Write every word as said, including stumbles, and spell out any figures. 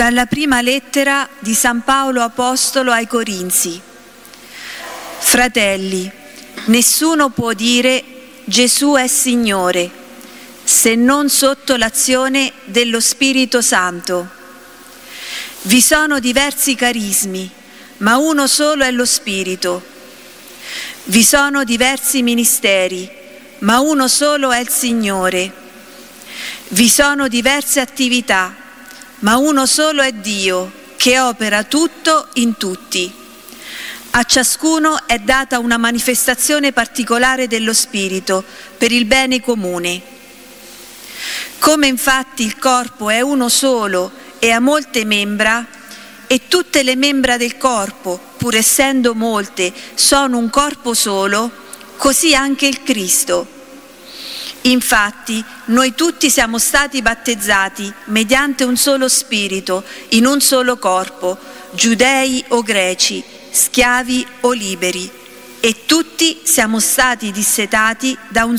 Dalla prima lettera di San Paolo Apostolo ai Corinzi. Fratelli, nessuno può dire Gesù è Signore, se non sotto l'azione dello Spirito Santo. Vi sono diversi carismi, ma uno solo è lo Spirito. Vi sono diversi ministeri, ma uno solo è il Signore. Vi sono diverse attività, ma uno solo è Dio, che opera tutto in tutti. A ciascuno è data una manifestazione particolare dello Spirito per il bene comune. Come infatti il corpo è uno solo e ha molte membra, e tutte le membra del corpo, pur essendo molte, sono un corpo solo, così anche il Cristo. Infatti, noi tutti siamo stati battezzati mediante un solo Spirito, in un solo corpo, giudei o greci, schiavi o liberi, e tutti siamo stati dissetati da un